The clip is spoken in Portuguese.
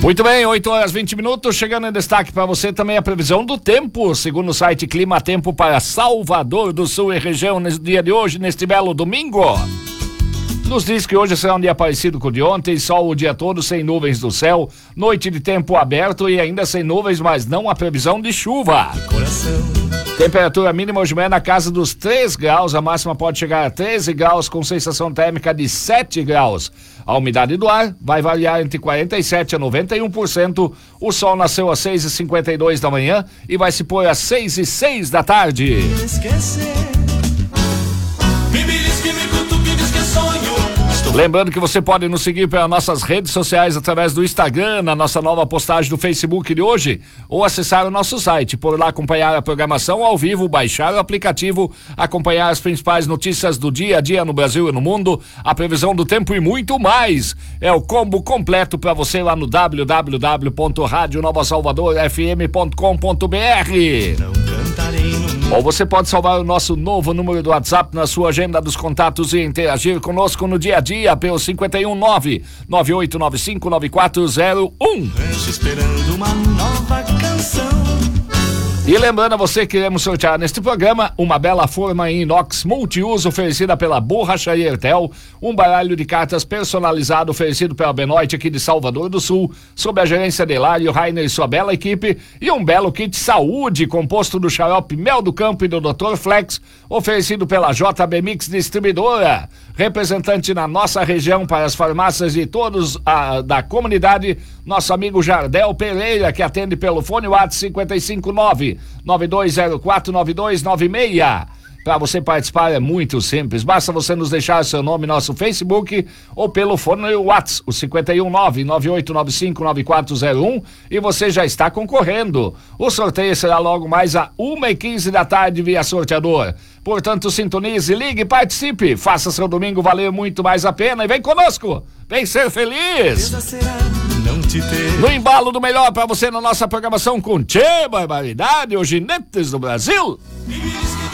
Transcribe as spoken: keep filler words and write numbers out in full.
Muito bem, oito horas e vinte minutos, chegando em destaque para você também a previsão do tempo, segundo o site Clima Tempo para Salvador do Sul e região nesse dia de hoje, neste belo domingo. Nos diz que hoje será um dia parecido com o de ontem, sol o dia todo sem nuvens do céu, noite de tempo aberto e ainda sem nuvens, mas não há previsão de chuva. Temperatura mínima hoje é na casa dos três graus, a máxima pode chegar a treze graus com sensação térmica de sete graus. A umidade do ar vai variar entre quarenta e sete a noventa e um por cento. O sol nasceu às seis e cinquenta e dois da manhã e vai se pôr às seis e seis da tarde. Lembrando que você pode nos seguir pelas nossas redes sociais através do Instagram, na nossa nova postagem do Facebook de hoje, ou acessar o nosso site, por lá acompanhar a programação ao vivo, baixar o aplicativo, acompanhar as principais notícias do dia a dia no Brasil e no mundo, a previsão do tempo e muito mais. É o combo completo para você lá no w w w ponto rádio nova salvador f m ponto com ponto b r. Ou você pode salvar o nosso novo número do WhatsApp na sua agenda dos contatos e interagir conosco no dia a dia pelo cinco um nove, nove oito nove cinco, nove quatro zero um. Esperando uma nova canção. E lembrando a você que iremos sortear neste programa uma bela forma em inox multiuso oferecida pela Borracharia Ertel, um baralho de cartas personalizado oferecido pela Benoit aqui de Salvador do Sul, sob a gerência de Hilário Rainer e sua bela equipe, e um belo kit saúde composto do xarope Mel do Campo e do doutor Flex, oferecido pela J B Mix Distribuidora, representante na nossa região para as farmácias e todos a, da comunidade, nosso amigo Jardel Pereira, que atende pelo fone WhatsApp cinco cinco nove, nove dois zero quatro, nove dois nove seis. Para você participar é muito simples, basta você nos deixar seu nome no nosso Facebook ou pelo fone WhatsApp, o cinco um nove, nove oito nove cinco, nove quatro zero um, e você já está concorrendo. O sorteio será logo mais às uma e quinze da tarde via sorteador. Portanto, sintonize, ligue, participe, faça seu domingo valer muito mais a pena e vem conosco, vem ser feliz. No embalo do melhor para você na nossa programação com Tchê Barbaridade, os ginetes do Brasil.